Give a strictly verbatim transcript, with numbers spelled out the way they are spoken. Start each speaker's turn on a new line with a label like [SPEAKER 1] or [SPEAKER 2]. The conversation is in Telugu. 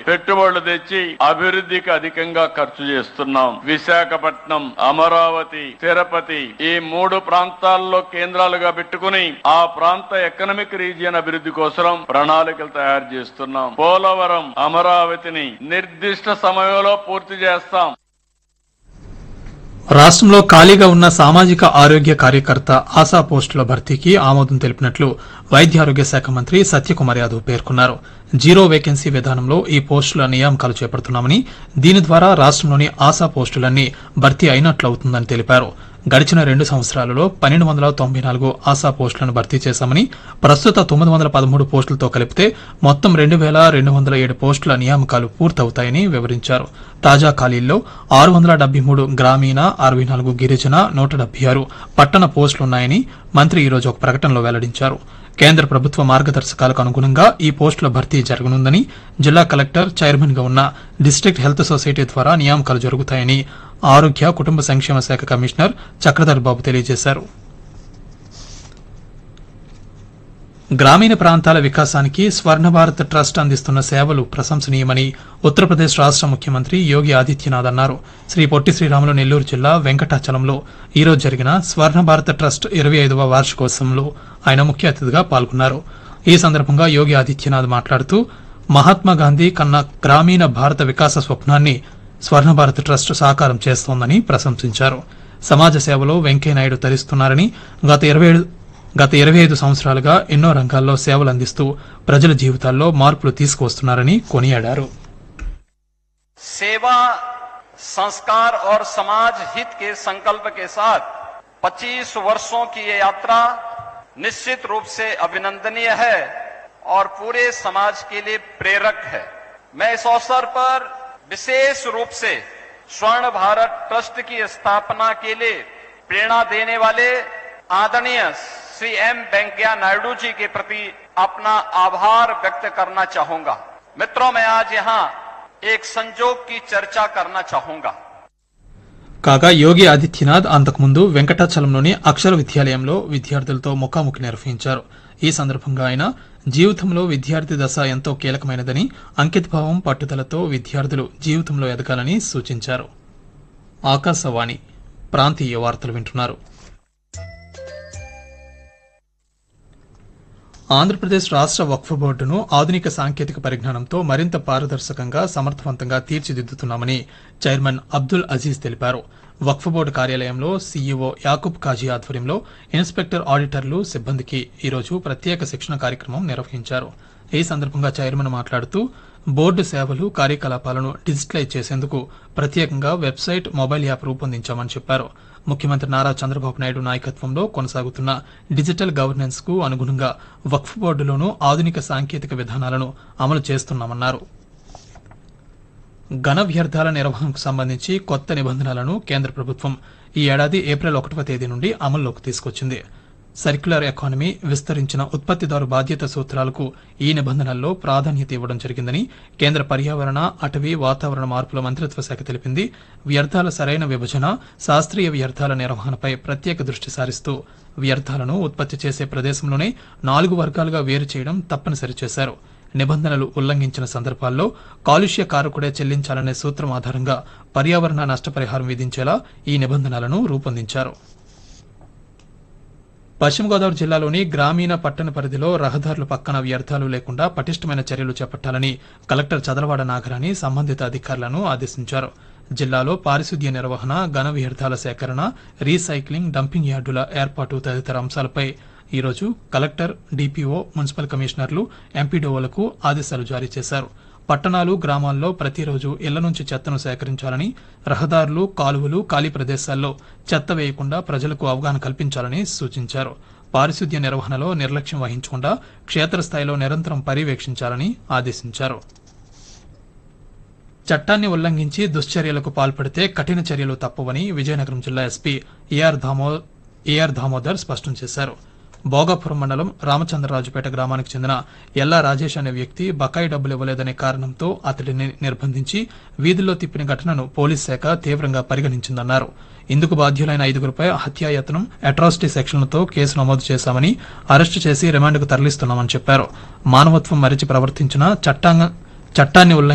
[SPEAKER 1] పెట్టుబడులు తెచ్చి అభివృద్ధికి అధికంగా ఖర్చు చేస్తున్నాం. విశాఖపట్నం, అమరావతి, తిరుపతి ఈ మూడు ప్రాంతాల్లో కేంద్రాలుగా పెట్టుకుని ఆ ప్రాంత ఎకనామిక్ రీజియన్ అభివృద్ధి కోసం ప్రణాళికలు తయారు చేస్తున్నాం. పోలవరం, అమరావతిని నిర్దిష్ట సమయంలో పూర్తి చేస్తాం.
[SPEAKER 2] రాష్ట్రంలో ఖాళీగా ఉన్న సామాజిక ఆరోగ్య కార్యకర్త ఆశా పోస్టుల భర్తీకి ఆమోదం తెలిపినట్లు వైద్య ఆరోగ్య శాఖ మంత్రి సత్యకుమార్ యాదవ్ పేర్కొన్నారు. జీరో వేకెన్సీ విధానంలో ఈ పోస్టుల నియామకాలు చేపడుతున్నామని, దీని ద్వారా రాష్ట్రంలోని ఆశా పోస్టులన్నీ భర్తీ అయినట్లవుతుందని తెలిపారు. గడిచిన రెండు సంవత్సరాలలో పన్నెండు వందల తొంభై నాలుగు ఆశా పోస్టులను భర్తీ చేశామని, ప్రస్తుత తొమ్మిది వందల పదమూడు పోస్టులతో కలిపితే మొత్తం రెండు వేల రెండు వందల ఏడు పోస్టుల నియామకాలు పూర్తవుతాయని వివరించారు. తాజా ఖాళీల్లో ఆరు వందల డెబ్బై మూడు గ్రామీణ, అరవై నాలుగు గిరిజన, నూట డెబ్బై ఆరు పట్టణ పోస్టులున్నాయని మంత్రి ఈరోజు ఒక ప్రకటనలో వెల్లడించారు. కేంద్ర ప్రభుత్వ మార్గదర్శకాలకు అనుగుణంగా ఈ పోస్టుల భర్తీ జరగనుందని, జిల్లా కలెక్టర్ చైర్మన్ గా ఉన్న డిస్టిక్ట్ హెల్త్ సొసైటీ ద్వారా నియామకాలు జరుగుతాయని ఆరోగ్య కుటుంబ సంక్షేమ శాఖ కమిషనర్ చక్రధర్ బాబు తెలియజేశారు. గ్రామీణ ప్రాంతాల వికాసానికి స్వర్ణ భారత్ ట్రస్ట్ అందిస్తున్న సేవలు ప్రశంసనీయమని ఉత్తరప్రదేశ్ రాష్ట ముఖ్యమంత్రి యోగి ఆదిత్యనాథ్ అన్నారు. శ్రీ పొట్టి శ్రీరాములు నెల్లూరు జిల్లా వెంకటాచలంలో ఈరోజు జరిగిన స్వర్ణ భారత్ ట్రస్ట్ ఇరవై ఐదవ వార్షికోత్సవంలో ఆయన ముఖ్య అతిథిగా పాల్గొన్నారు. ఈ సందర్భంగా యోగి ఆదిత్యనాథ్ మాట్లాడుతూ మహాత్మాగాంధీ కన్న గ్రామీణ భారత వికాస స్వప్నాన్ని స్వర్ణ భారత్ ట్రస్ట్ సాకారం చేస్తోందని ప్రశంసించారు. సమాజ సేవలో వెంకయ్యనాయుడు తరిస్తున్నారని, గత ఇరవై గత ఇరవై ఐదు సంవత్సరాలుగా ఎన్నో రంగాల్లో సేవలు అందిస్తూ ప్రజల జీవితాల్లో మార్పులు తీసుకువస్తున్నారని కొనియాడారు.
[SPEAKER 3] सेवा, संस्कार और समाज हित के संकल्प के साथ पच्चीस वर्षों की ये यात्रा निश्चित रूप से अभिनंदनीय है और पूरे समाज के लिए प्रेरक है. मैं इस अवसर पर विशेष रूप से स्वर्ण भारत ट्रस्ट की स्थापना के लिए प्रेरणा देने वाले आदरणीय श्री एम वेंकैया नायडू जी के प्रति अपना आभार व्यक्त करना चाहूंगा. मित्रों, मैं आज यहाँ एक संजोग की चर्चा करना चाहूंगा.
[SPEAKER 2] కాగా యోగి ఆదిత్యనాథ్ అంతకుముందు వెంకటాచలంలోని అక్షర విద్యాలయంలో విద్యార్థులతో ముఖాముఖి నిర్వహించారు. ఈ సందర్భంగా ఆయన జీవితంలో విద్యార్థి దశ ఎంతో కీలకమైనదని, అంకితభావం, పట్టుదలతో విద్యార్థులు జీవితంలో ఎదగాలని సూచించారు. ఆకాశవాణి ప్రాంతీయ వార్తలు వింటున్నారు. ఆంధ్రప్రదేశ్ రాష్ట వక్ఫ్ బోర్డును ఆధునిక సాంకేతిక పరిజ్ఞానంతో మరింత పారదర్శకంగా, సమర్థవంతంగా తీర్చిదిద్దుతున్నామని చైర్మన్ అబ్దుల్ అజీజ్ తెలిపారు. వక్ఫ్ బోర్డు కార్యాలయంలో సీఈఓ యాకూబ్ కాజీ ఆధ్వర్యంలో ఇన్స్పెక్టర్, ఆడిటర్లు, సిబ్బందికి ఈరోజు ప్రత్యేక శిక్షణ కార్యక్రమం నిర్వహించారు. ఈ సందర్భంగా చైర్మన్ మాట్లాడుతూ బోర్డు సేవలు, కార్యకలాపాలను డిజిటలైజ్ చేసేందుకు ప్రత్యేకంగా వెబ్సైట్, మొబైల్ యాప్ రూపొందించామని చెప్పారు. ముఖ్యమంత్రి నారా చంద్రబాబు నాయుడు నాయకత్వంలో కొనసాగుతున్న డిజిటల్ గవర్నెన్స్ కు అనుగుణంగా వక్ఫ్ బోర్డులోనూ ఆధునిక సాంకేతిక విధానాలను అమలు చేస్తున్నామన్నారు. ఘన వ్యర్థాల నిర్వహణకు సంబంధించి కొత్త నిబంధనలను కేంద్ర ప్రభుత్వం ఈ ఏడాది ఏప్రిల్ ఒకటవ తేదీ నుండి అమల్లోకి తీసుకొచ్చింది. సర్క్యులర్ ఎకానమీ, విస్తరించిన ఉత్పత్తిదారు బాధ్యత సూత్రాలకు ఈ నిబంధనల్లో ప్రాధాన్యత ఇవ్వడం జరిగిందని కేంద్ర పర్యావరణ, అటవీ, వాతావరణ మార్పుల మంత్రిత్వ శాఖ తెలిపింది. వ్యర్థాల సరైన విభజన, శాస్త్రీయ వ్యర్థాల నిర్వహణపై ప్రత్యేక దృష్టి సారిస్తూ వ్యర్థాలను ఉత్పత్తి చేసే ప్రదేశంలోనే నాలుగు వర్గాలుగా వేరు చేయడం తప్పనిసరి చేశారు. నిబంధనలు ఉల్లంఘించిన సందర్భాల్లో కాలుష్య కారకుడే చెల్లించాలనే సూత్రం ఆధారంగా పర్యావరణ నష్టపరిహారం విధించేలా ఈ నిబంధనలను రూపొందించారు. పశ్చిమ గోదావరి జిల్లాలోని గ్రామీణ, పట్టణ పరిధిలో రహదారుల పక్కన వ్యర్థాలు లేకుండా పటిష్టమైన చర్యలు చేపట్టాలని కలెక్టర్ చదలవాడ నాగరాణి సంబంధిత అధికారులను ఆదేశించారు. జిల్లాలో పారిశుద్ధ్య నిర్వహణ, ఘన వ్యర్థాల సేకరణ, రీసైక్లింగ్, డంపింగ్ యార్డుల ఏర్పాటు తదితర అంశాలపై ఈరోజు కలెక్టర్, డీపీఓ, మున్సిపల్ కమిషనర్లు, ఎంపీడీఓలకు ఆదేశాలు జారీ చేశారు. పట్టణాలు, గ్రామాల్లో ప్రతిరోజు ఇళ్ల నుంచి చెత్తను సేకరించాలని, రహదారులు, కాలువలు, ఖాళీ ప్రదేశాల్లో చెత్త వేయకుండా ప్రజలకు అవగాహన కల్పించాలని సూచించారు. పారిశుద్ధ్య నిర్వహణలో నిర్లక్ష్యం వహించకుండా క్షేత్రస్థాయిలో నిరంతరం పర్యవేక్షించాలని ఆదేశించారు. చట్టాన్ని ఉల్లంఘించి దుశ్చర్యలకు పాల్పడితే కఠిన చర్యలు తప్పవని విజయనగరం జిల్లా SP AR Damoh AR Damodar స్పష్టం చేశారు. భోగాపురం మండలం రామచంద్రరాజుపేట గ్రామానికి చెందిన ఎల్లా రాజేష్ అనే వ్యక్తి బకాయి డబ్బులు ఇవ్వలేదనే కారణంతో అతడిని నిర్బంధించి వీధుల్లో తిప్పిన ఘటనను పోలీస్ శాఖ తీవ్రంగా పరిగణించిందన్నారు. ఇందుకు బాధ్యులైన ఐదుగురిపై హత్యాయత్నం, అట్రాసిటీ సెక్షన్లతో కేసు నమోదు చేశామని, అరెస్టు చేసి రిమాండ్కు తరలిస్తున్నామని చెప్పారు. మానవత్వం మరిచి ప్రవర్తించిన చట్టాన్ని ఉల్లంఘించిన